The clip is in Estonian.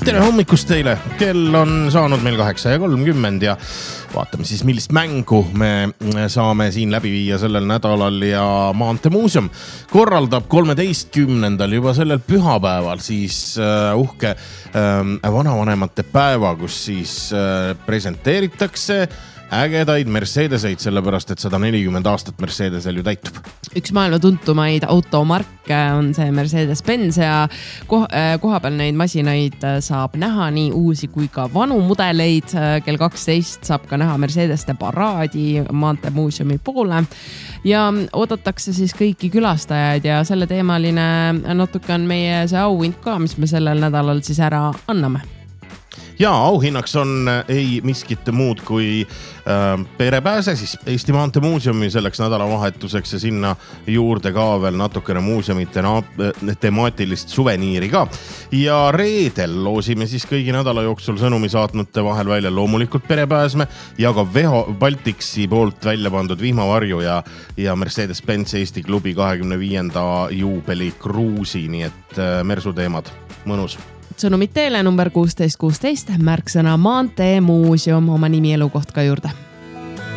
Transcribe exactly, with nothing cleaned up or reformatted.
tere hommikust teile, kell on saanud meil kaheksa ja kolmkümmend ja vaatame siis, millist mängu me saame siin läbi viia sellel nädalal ja Maanteemuuseum korraldab kolmeteistkümnendal juba sellel pühapäeval siis uh, uhke uh, vanavanemate päeva, kus siis uh, presenteeritakse ägedaid Mercedeseid, sellepärast, et sada nelikümmend aastat Mercedesel ju täitub. Üks maailma tuntumaid automarke on see Mercedes-Benz ja koha peal neid masinaid saab näha nii uusi kui ka vanu mudeleid. Kell kaksteist saab ka näha Mercedeste paraadi Maanteemuuseumi poole ja oodatakse siis kõiki külastajaid ja selle teemaline natuke on meie see auhind ka, mis me sellel nädalal siis ära anname. Ja auhinnaks on ei miskit muud kui äh, perepääse siis Eesti Maanteemuuseumi selleks nädalavahetuseks ja sinna juurde ka veel natukene muuseumite temaatilist suveniiri ka. Ja reedel loosime siis kõigi nädala jooksul sõnumi saatnute vahel välja loomulikult perepääsme ja ka Veho Baltiksi poolt välja pandud vihmavarju ja, ja Mercedes-Benz Eesti klubi kahekümne viienda juubeli kruusi, nii et äh, mersu teemad, mõnus. Sõnumid teele number kuusteist kuusteist, märksõna Maanteemuuseum, oma nimi elukoht ka juurde.